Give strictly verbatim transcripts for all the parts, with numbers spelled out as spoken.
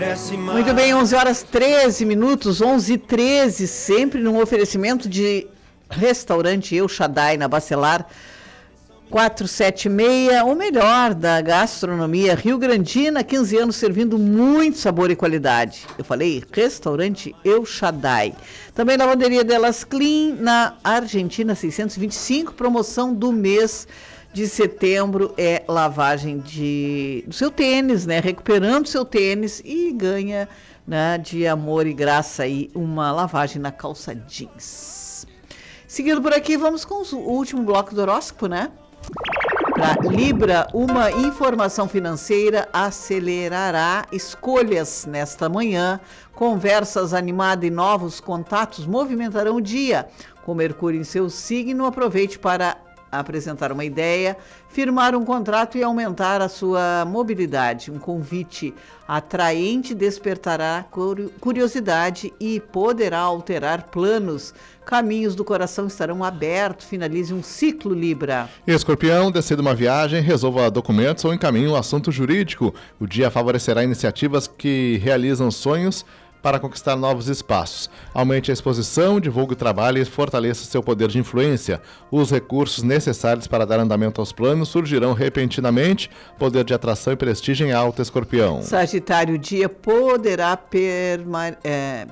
Muito bem, onze horas treze minutos, onze e treze, sempre num oferecimento de restaurante El Shaddai na Bacelar quatrocentos e setenta e seis, o melhor da gastronomia rio-grandina, quinze anos servindo muito sabor e qualidade. Eu falei restaurante El Shaddai. Também lavanderia Delas Clean, na Argentina seiscentos e vinte e cinco, promoção do mês de setembro é lavagem de, do seu tênis, né? Recuperando seu tênis e ganha, né, de amor e graça aí uma lavagem na calça jeans. Seguindo por aqui, vamos com o último bloco do horóscopo, né? Para Libra, uma informação financeira acelerará escolhas nesta manhã. Conversas animadas e novos contatos movimentarão o dia. Com Mercúrio em seu signo, aproveite para apresentar uma ideia, firmar um contrato e aumentar a sua mobilidade. Um convite atraente despertará curiosidade e poderá alterar planos. Caminhos do coração estarão abertos. Finalize um ciclo, Libra. Escorpião, decida uma viagem, resolva documentos ou encaminhe um assunto jurídico. O dia favorecerá iniciativas que realizam sonhos para conquistar novos espaços. Aumente a exposição, divulgue o trabalho e fortaleça seu poder de influência. Os recursos necessários para dar andamento aos planos surgirão repentinamente. Poder de atração e prestígio em alta, Escorpião. Sagitário, o dia poderá permanecer... É...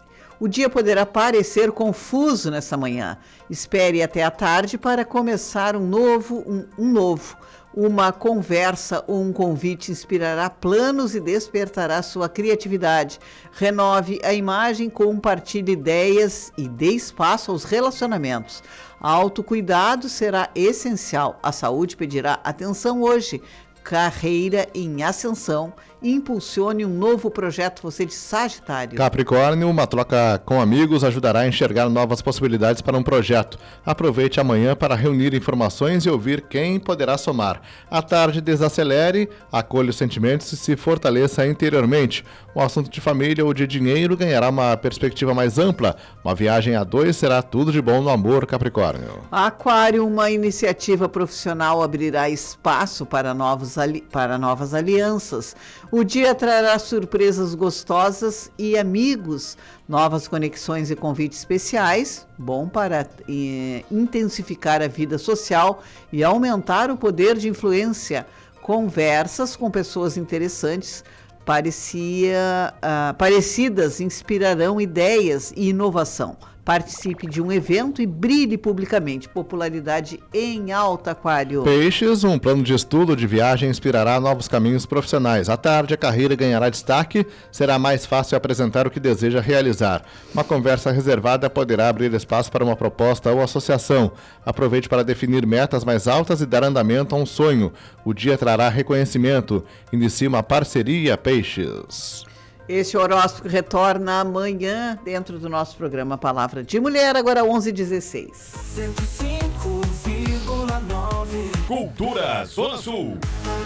O dia poderá parecer confuso nessa manhã. Espere até a tarde para começar um novo, um, um novo. Uma conversa ou um convite inspirará planos e despertará sua criatividade. Renove a imagem, compartilhe ideias e dê espaço aos relacionamentos. Autocuidado será essencial. A saúde pedirá atenção hoje. Carreira em ascensão. Impulsione um novo projeto, você de Sagitário. Capricórnio, uma troca com amigos ajudará a enxergar novas possibilidades para um projeto. Aproveite amanhã para reunir informações e ouvir quem poderá somar. À tarde, desacelere, acolha os sentimentos e se fortaleça interiormente. O assunto de família ou de dinheiro ganhará uma perspectiva mais ampla. Uma viagem a dois será tudo de bom no amor, Capricórnio. Aquário, uma iniciativa profissional abrirá espaço para, novos ali... para novas alianças. O dia trará surpresas gostosas e amigos, novas conexões e convites especiais, bom para eh, intensificar a vida social e aumentar o poder de influência. Conversas com pessoas interessantes, parecia, ah, parecidas inspirarão ideias e inovação. Participe de um evento e brilhe publicamente. Popularidade em alta, Aquário. Peixes, um plano de estudo de viagem inspirará novos caminhos profissionais. À tarde, a carreira ganhará destaque, será mais fácil apresentar o que deseja realizar. Uma conversa reservada poderá abrir espaço para uma proposta ou associação. Aproveite para definir metas mais altas e dar andamento a um sonho. O dia trará reconhecimento. Inicie uma parceria, Peixes. Esse horóscopo retorna amanhã dentro do nosso programa Palavra de Mulher, agora onze e dezesseis. cento e cinco vírgula nove Cultura Zona Sul.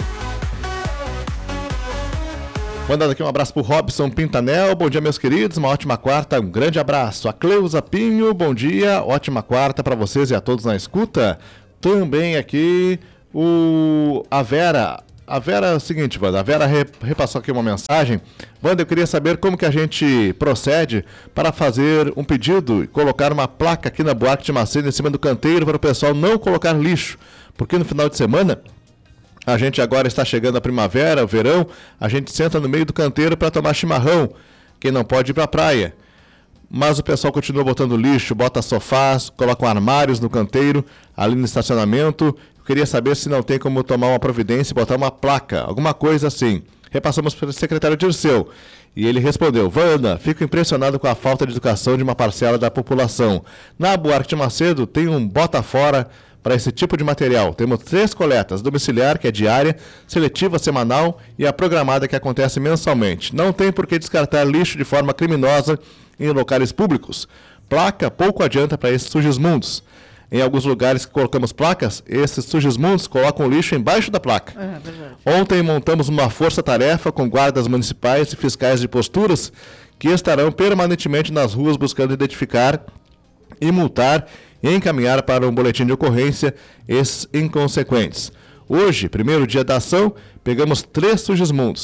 Mandando aqui um abraço pro Robson Pintanel, bom dia meus queridos, uma ótima quarta, um grande abraço. A Cleusa Pinho, bom dia, ótima quarta para vocês e a todos na escuta. Também aqui o a Vera... A Vera é o seguinte, Wanda, a Vera repassou aqui uma mensagem. Wanda, eu queria saber como que a gente procede para fazer um pedido e colocar uma placa aqui na Buarque de Macedo em cima do canteiro para o pessoal não colocar lixo. Porque no final de semana, a gente agora está chegando a primavera, o verão, a gente senta no meio do canteiro para tomar chimarrão. Quem não pode ir para a praia. Mas o pessoal continua botando lixo, bota sofás, coloca armários no canteiro, ali no estacionamento. Queria saber se não tem como tomar uma providência e botar uma placa, alguma coisa assim. Repassamos para o secretário Dirceu e ele respondeu: Wanda, fico impressionado com a falta de educação de uma parcela da população. Na Buarque de Macedo tem um bota fora para esse tipo de material. Temos três coletas, domiciliar, que é diária, seletiva semanal e a programada, que acontece mensalmente. Não tem por que descartar lixo de forma criminosa em locais públicos. Placa pouco adianta para esses sujismundos. Em alguns lugares que colocamos placas, esses sujismundos colocam o lixo embaixo da placa. É, verdade. Ontem montamos uma força-tarefa com guardas municipais e fiscais de posturas que estarão permanentemente nas ruas buscando identificar e multar e encaminhar para um boletim de ocorrência esses inconsequentes. Hoje, primeiro dia da ação, pegamos três sujismundos.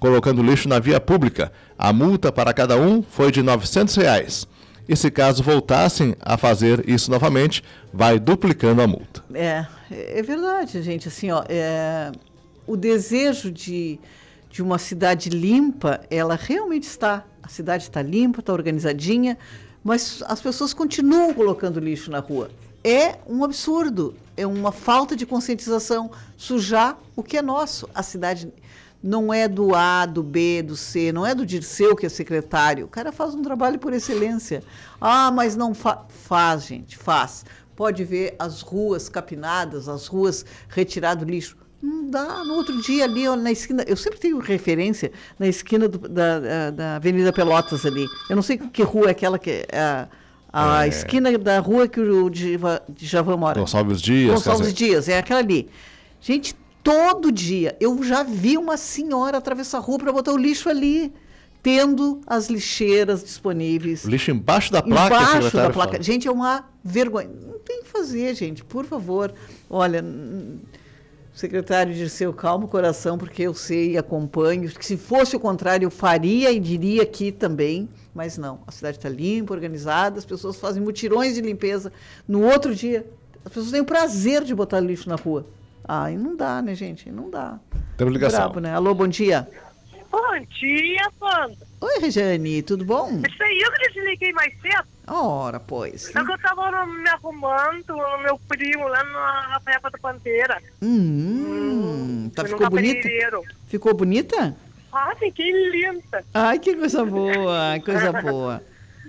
colocando lixo na via pública. A multa para cada um foi de novecentos reais. E se caso voltassem a fazer isso novamente, vai duplicando a multa. É, é verdade, gente. Assim, ó, é, o desejo de, de uma cidade limpa, ela realmente está. A cidade está limpa, está organizadinha, mas as pessoas continuam colocando lixo na rua. É um absurdo, é uma falta de conscientização. Sujar o que é nosso. A cidade não é do A, do B, do C, não é do Dirceu que é secretário. O cara faz um trabalho por excelência. Ah, mas não fa faz, gente, faz. Pode ver as ruas capinadas, as ruas retirado lixo. Não dá. No outro dia ali, ó, na esquina, eu sempre tenho referência na esquina do, da, da Avenida Pelotas ali. Eu não sei que rua é aquela que é a, a é... esquina da rua que o Djavan mora. Gonçalves Dias. Gonçalves Dias, é aquela ali. Gente, todo dia eu já vi uma senhora atravessar a rua para botar o lixo ali, tendo as lixeiras disponíveis. O lixo embaixo da placa. Embaixo da placa. Fala. Gente, é uma vergonha. Não tem que fazer, gente, por favor. Olha, secretário Dirceu, calma o coração, porque eu sei e acompanho. Que se fosse o contrário, eu faria e diria aqui também. Mas não, a cidade está limpa, organizada, as pessoas fazem mutirões de limpeza. No outro dia, as pessoas têm o prazer de botar lixo na rua. Ah, e não dá, né, gente? Não dá. Temos ligação. Brabo, né? Alô, bom dia. Bom dia, Sandra. Oi, Regiane, tudo bom? Isso aí, eu que desliguei mais cedo. Ora, pois. É que eu tava me arrumando no meu primo lá na Praia da Panteira. Hum, hum tá, ficou bonita? Ficou bonita? Ah, fiquei linda. Ai, que coisa boa, coisa boa.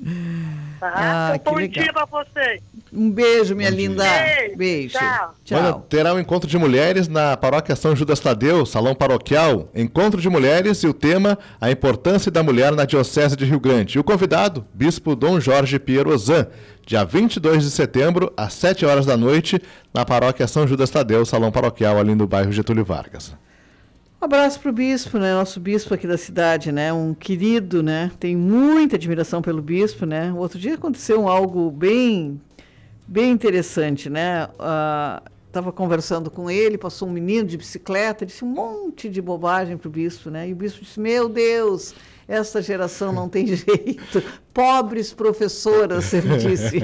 Ah, um bom dia pra você. Um beijo, minha bom linda. Beijo. Beijo. Tchau. Tchau. Olha, terá um encontro de mulheres na paróquia São Judas Tadeu, salão paroquial. Encontro de mulheres e o tema, a importância da mulher na Diocese de Rio Grande. E o convidado, Bispo Dom Jorge Pierozan, dia vinte e dois de setembro, às sete horas da noite, na paróquia São Judas Tadeu, salão paroquial ali no bairro Getúlio Vargas. Um abraço para o bispo, né? Nosso bispo aqui da cidade, né? Um querido, né? Tem muita admiração pelo bispo, né? O outro dia aconteceu algo bem, bem interessante, né? Estava uh, conversando com ele, passou um menino de bicicleta, disse um monte de bobagem para o bispo, né? E o bispo disse, meu Deus, essa geração não tem jeito. Pobres professoras, ele disse.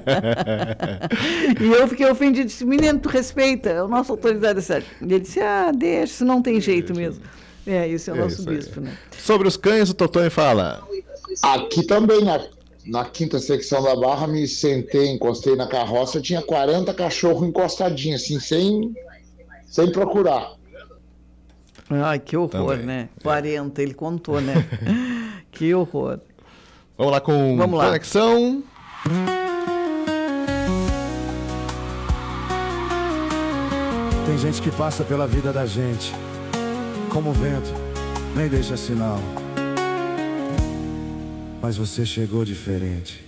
E eu fiquei ofendido, disse, menino, tu respeita, é a nossa autoridade da cidade. E ele disse, ah, deixa, isso não tem jeito mesmo. É, esse é o é nosso bispo, né? Sobre os cães, o Totônio fala. Aqui também, na, na quinta secção da Barra, me sentei, encostei na carroça, tinha quarenta cachorros encostadinhos, assim, sem, sem procurar. Ai, que horror, também. Né? quarenta, ele contou, né? Que horror. Vamos lá com Vamos lá. Conexão. Tem gente que passa pela vida da gente como vento, nem deixa sinal. Mas você chegou diferente.